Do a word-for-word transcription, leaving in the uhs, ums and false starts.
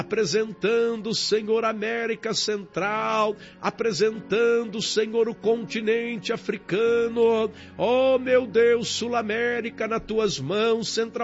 apresentando, Senhor, a América Central, apresentando, Senhor, o continente africano, oh meu Deus, Sul América nas tuas mãos, Central